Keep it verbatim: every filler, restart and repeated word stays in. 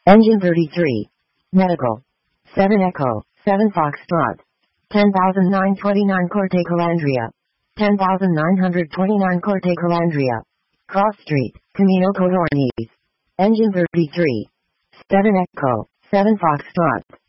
Engine thirty-three. Medical. seven Echo, seven Foxtrot. ten thousand nine hundred twenty-nine Corte Calandria. ten thousand nine hundred twenty-nine Corte Calandria. Cross Street, Camino Codorniz. Engine thirty-three. seven Echo, seven Foxtrot.